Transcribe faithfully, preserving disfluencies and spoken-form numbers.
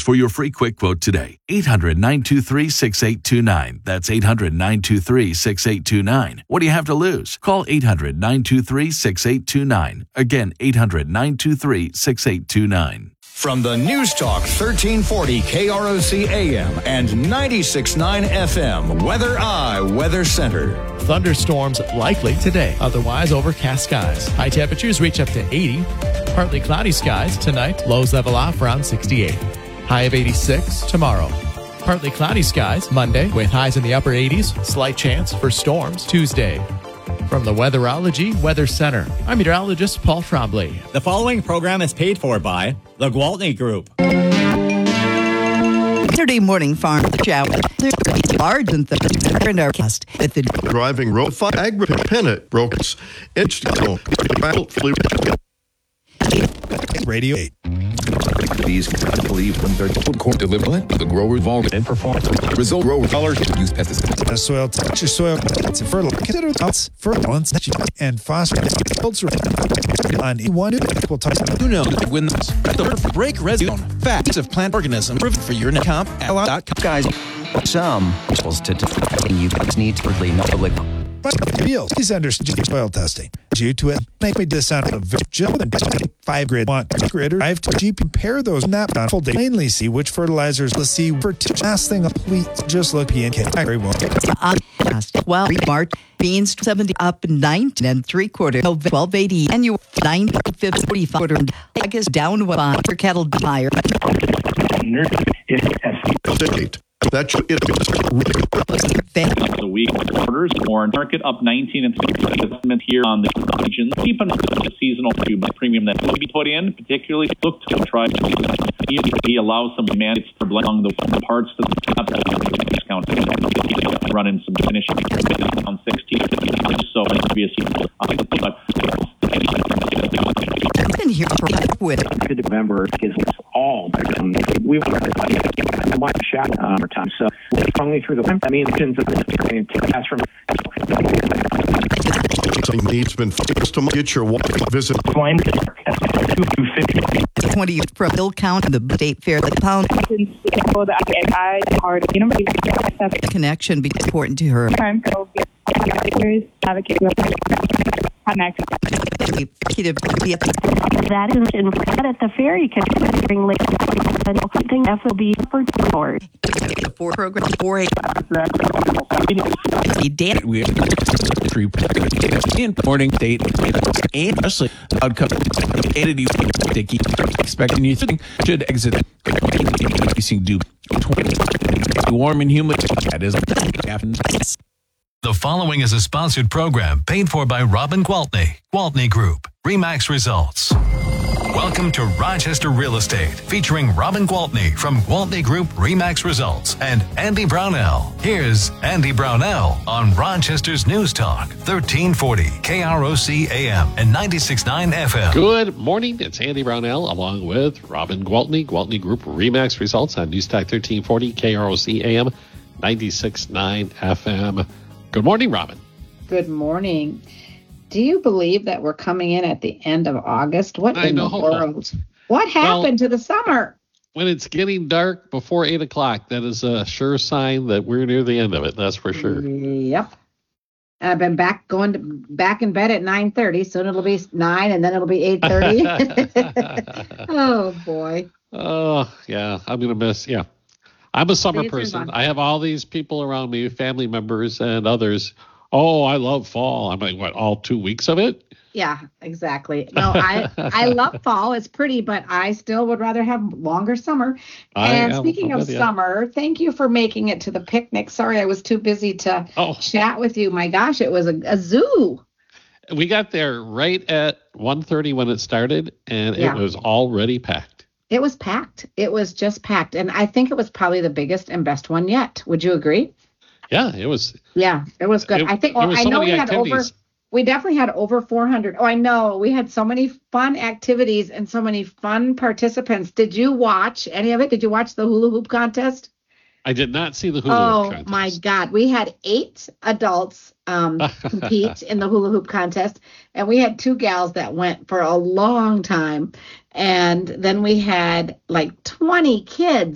for your free quick quote today. eight hundred, nine two three, six eight two nine. That's eight hundred, nine two three, six eight two nine. What do you have to lose? Call eight hundred, nine two three, six eight two nine. Again, eight hundred, nine two three, six eight two nine. From the News Talk thirteen forty K R O C A M and ninety-six point nine F M, Weather Eye Weather Center. Thunderstorms likely today. Otherwise, overcast skies. High temperatures reach up to eighty. Partly cloudy skies tonight. Lows level off around sixty-eight. High of eighty-six tomorrow. Partly cloudy skies Monday with highs in the upper eighties. Slight chance for storms Tuesday. From the Weatherology Weather Center, I'm meteorologist Paul Trombley. The following program is paid for by the Gwaltney Group. Saturday morning farm shower. Large and the and our cast at the driving road five agri pennant brokers. It's Radio eight. These believe when they're corn deliberate, the grower involved in performance. Result grower colors use pesticides. A soil touch your soil it's a fertile consider thoughts fertilizants and phosphorus on one equal type. You know when the break residue facts of plant organism proven for your comp guys some to you guys need to really know the Real. Please understand soil testing. Due to it, make me discount of Jill and five grade want gritter. I have to G compare those nap on full day. Mainly see which fertilizers. Let's see for last thing complete. Just look P and K. Very well. Well, March beans seventy up nineteen and three quarter. Twelve eighty and you nine fifty quarter. August down one for cattle higher. That's it. The week orders corn market up nineteen and three here on the region. Keep an eye on the seasonal premium that will be put in. Particularly look to try. He, he allows some mandates to blend along the parts of the discount. Running some finishing on sixteen. So obviously, but. Been here with November gives us all. We want to shot over time. So only through the I mean, that's from needs been fixed to get your visit. twenty for a bill count the state fair the pound connection be important to her. That is in at the ferry considering thing F will be for the four program four eight we have three importing date and especially outcome entities sticky expecting you think should exit using do warm and humid that is happens. The following is a sponsored program paid for by Robin Gwaltney, Gwaltney Group, Remax Results. Welcome to Rochester Real Estate, featuring Robin Gwaltney from Gwaltney Group, Remax Results, and Andy Brownell. Here's Andy Brownell on Rochester's News Talk, thirteen forty K R O C A M and ninety-six point nine F M. Good morning. It's Andy Brownell along with Robin Gwaltney, Gwaltney Group, Remax Results on News Talk thirteen forty K R O C A M, ninety-six point nine F M. Good morning, Robin. Good morning. Do you believe that we're coming in at the end of August? What I in know. the world? What happened well, to the summer? When it's getting dark before eight o'clock, that is a sure sign that we're near the end of it. That's for sure. Yep. And I've been back going to, back in bed at nine thirty. Soon it'll be nine, and then it'll be eight thirty. Oh boy. Oh yeah, I'm gonna miss. Yeah. I'm a summer person. I have all these people around me, family members and others. Oh, I love fall. I'm like, what, all two weeks of it? Yeah, exactly. No, I I love fall. It's pretty, but I still would rather have longer summer. I and am, speaking I'm of with you. Summer, thank you for making it to the picnic. Sorry, I was too busy to oh. chat with you. My gosh, it was a, a zoo. We got there right at one thirty when it started, and Yeah. it was already packed. It was packed. It was just packed. And I think it was probably the biggest and best one yet. Would you agree? Yeah, it was. Yeah, it was good. It, I think, well, was I so know we many had over, activities. we definitely had over four hundred. Oh, I know. We had so many fun activities and so many fun participants. Did you watch any of it? Did you watch the hula hoop contest? I did not see the hula oh, hoop contest. my God. We had eight adults um, compete in the hula hoop contest, and we had two gals that went for a long time. And then we had like twenty kids